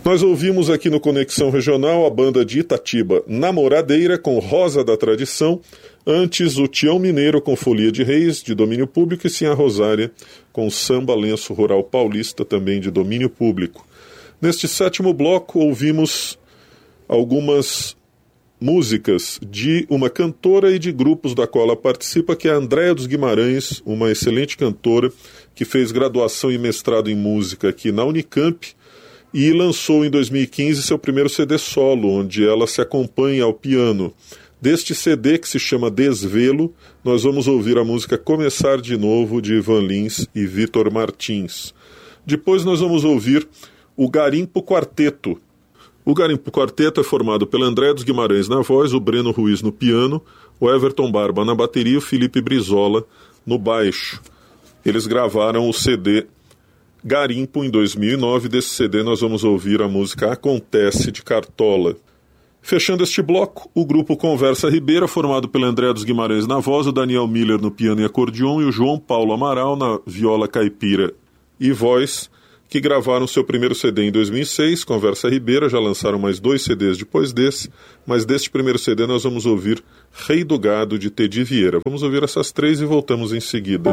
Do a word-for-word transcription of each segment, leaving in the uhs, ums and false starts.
Nós ouvimos aqui no Conexão Regional a banda de Itatiba Namoradeira com Rosa da Tradição, antes o Tião Mineiro com Folia de Reis, de domínio público, e Sinha Rosária com Samba Lenço Rural Paulista, também de domínio público. Neste sétimo bloco ouvimos algumas músicas de uma cantora e de grupos da qual ela participa, que é a Andréa dos Guimarães, uma excelente cantora que fez graduação e mestrado em música aqui na Unicamp e lançou em dois mil e quinze seu primeiro C D solo, onde ela se acompanha ao piano. Deste C D, que se chama Desvelo, nós vamos ouvir a música Começar de Novo, de Ivan Lins e Vitor Martins. Depois nós vamos ouvir o Garimpo Quarteto. O Garimpo Quarteto é formado pela Andréa dos Guimarães na voz, o Breno Ruiz no piano, o Everton Barba na bateria e o Felipe Brizola no baixo. Eles gravaram o C D Garimpo em dois mil e nove. Desse C D nós vamos ouvir a música Acontece, de Cartola. Fechando este bloco, o grupo Conversa Ribeira, formado pela Andréa dos Guimarães na voz, o Daniel Miller no piano e acordeon e o João Paulo Amaral na viola caipira e voz, que gravaram seu primeiro C D em dois mil e seis, Conversa Ribeira. Já lançaram mais dois C Ds depois desse, mas deste primeiro C D nós vamos ouvir Rei do Gado, de Tedi Vieira. Vamos ouvir essas três e voltamos em seguida.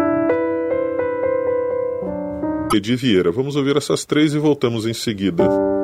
Tedi Vieira. Vamos ouvir essas três e voltamos em seguida.